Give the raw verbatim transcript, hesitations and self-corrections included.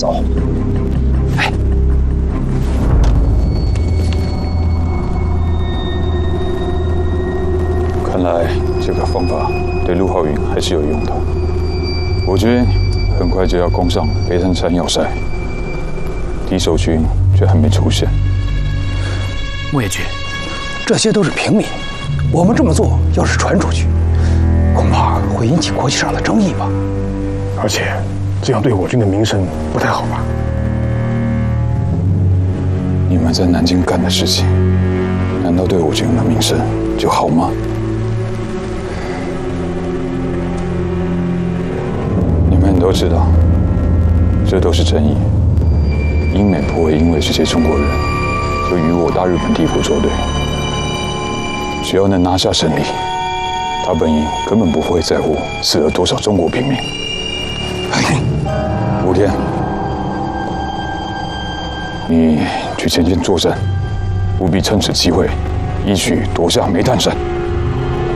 走。哎， 看来这个方法对陆浩云还是有用的。我军很快就要攻上北山山要塞，敌守军却还没出现。 木野君， 这些都是平民，我们这么做要是传出去，恐怕会引起国际上的争议吧。 而且，这样对我军的名声不太好吧？ 你们在南京干的事情，难道对我军的名声就好吗？你们都知道，这都是真意。英美不会因为这些中国人就与我大日本帝国作对。只要能拿下胜利，大本营根本不会在乎死了多少中国平民。武田，你去前线作战，务必趁此机会，一举夺下煤炭山。